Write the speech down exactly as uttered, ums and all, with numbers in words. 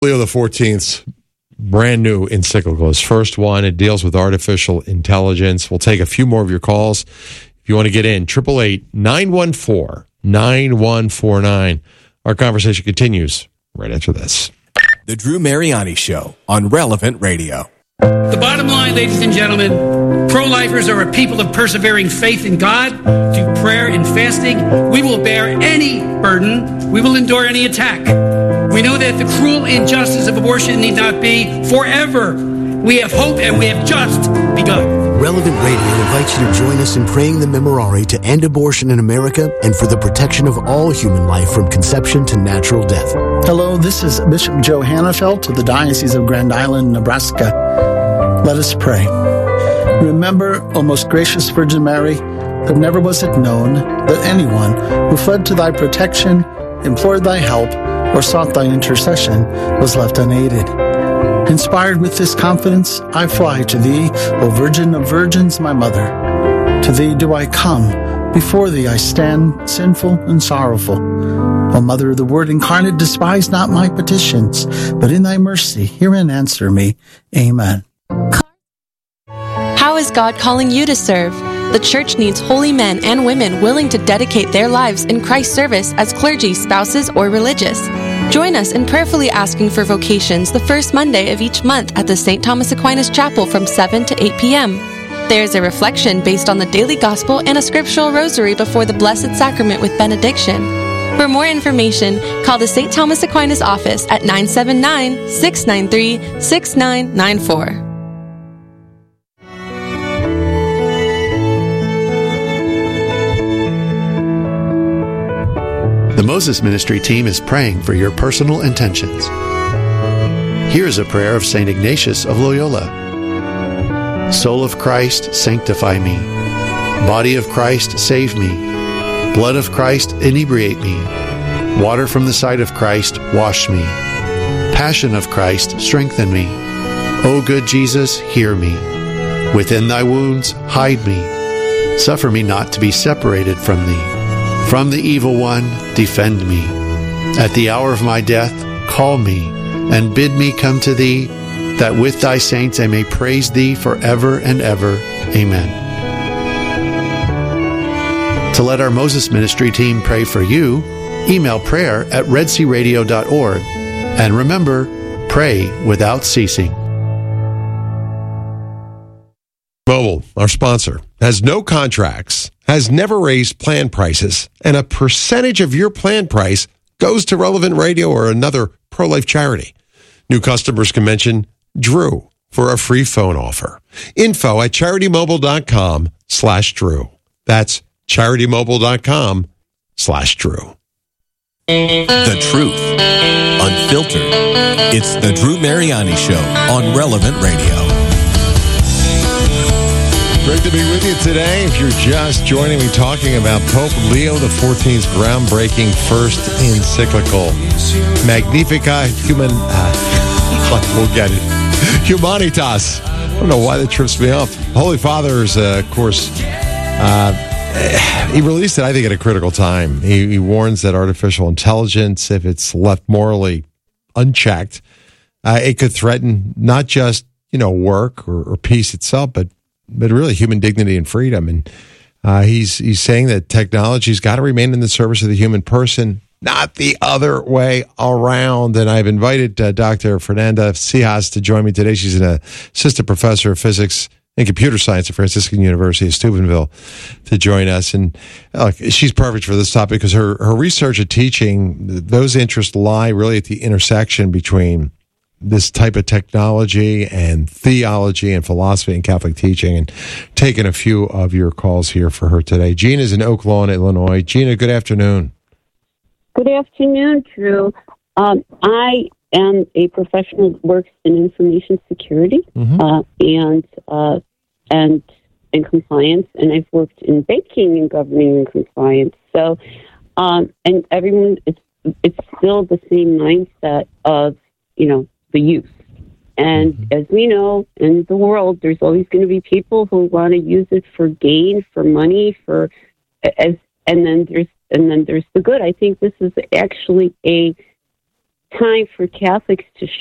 Leo the fourteenth's brand new encyclical, his first one. It deals with artificial intelligence. We'll take a few more of your calls. If you want to get in, eight eight eight, nine one four, nine one four nine. Our conversation continues right after this. The Drew Mariani Show on Relevant Radio. The bottom line, ladies and gentlemen, pro-lifers are a people of persevering faith in God. Through prayer and fasting, we will bear any burden. We will endure any attack. We know that the cruel injustice of abortion need not be forever. We have hope, and we have just begun. Relevant Radio invites you to join us in praying the Memorare to end abortion in America and for the protection of all human life from conception to natural death. Hello, this is Bishop Joe Hannafelt of the Diocese of Grand Island, Nebraska. Let us pray. Remember, O most gracious Virgin Mary, that never was it known that anyone who fled to thy protection, implored thy help, or sought thy intercession was left unaided. Inspired with this confidence, I fly to thee, O Virgin of Virgins, my mother. To thee do I come, before thee I stand, sinful and sorrowful. O Mother of the Word incarnate, despise not my petitions, but in thy mercy hear and answer me. Amen. How is God calling you to serve? The church needs holy men and women willing to dedicate their lives in Christ's service as clergy, spouses, or religious. Join us in prayerfully asking for vocations the first Monday of each month at the Saint Thomas Aquinas Chapel from seven to eight p.m. There is a reflection based on the daily gospel and a scriptural rosary before the Blessed Sacrament with benediction. For more information, call the Saint Thomas Aquinas office at nine seven nine, six nine three, six nine nine four. The Moses Ministry team is praying for your personal intentions. Here is a prayer of Saint Ignatius of Loyola. Soul of Christ, sanctify me. Body of Christ, save me. Blood of Christ, inebriate me. Water from the side of Christ, wash me. Passion of Christ, strengthen me. O good Jesus, hear me. Within thy wounds, hide me. Suffer me not to be separated from thee. From the evil one, defend me. At the hour of my death, call me, and bid me come to thee, that with thy saints I may praise thee forever and ever. Amen. To let our Moses Ministry team pray for you, email prayer at red sea radio dot org. And remember, pray without ceasing. Mobile, our sponsor, has no contracts, has never raised plan prices, and a percentage of your plan price goes to Relevant Radio or another pro-life charity. New customers can mention Drew for a free phone offer. Info at charitymobile.com slash Drew. That's charitymobile.com slash Drew. The truth, unfiltered. It's the Drew Mariani Show on Relevant Radio. Great to be with you today. If you're just joining me, talking about Pope Leo the fourteenth's groundbreaking first encyclical, Magnificat Human... Uh, we'll get it. Humanitas. I don't know why that trips me up. Holy Father's, uh, of course, uh, he released it, I think, at a critical time. He, he warns that artificial intelligence, if it's left morally unchecked, uh, it could threaten not just, you know, work or, or peace itself, but but really human dignity and freedom. And uh, he's he's saying that technology's got to remain in the service of the human person, not the other way around. And I've invited uh, Doctor Fernanda Cijas to join me today. She's an assistant professor of physics and computer science at Franciscan University of Steubenville to join us. And uh, she's perfect for this topic because her, her research and teaching, those interests lie really at the intersection between this type of technology and theology and philosophy and Catholic teaching, and taking a few of your calls here for her today. Gina's in Oak Lawn, Illinois. Gina, good afternoon. Good afternoon, Drew. Um, I am a professional that works in information security mm-hmm. uh, and uh, and and compliance, and I've worked in banking and governing and compliance. So, um, and everyone, it's it's still the same mindset of, you know, the youth. And mm-hmm. as we know, in the world, there's always going to be people who want to use it for gain, for money, for as, and then there's and then there's the good. I think this is actually a time for Catholics to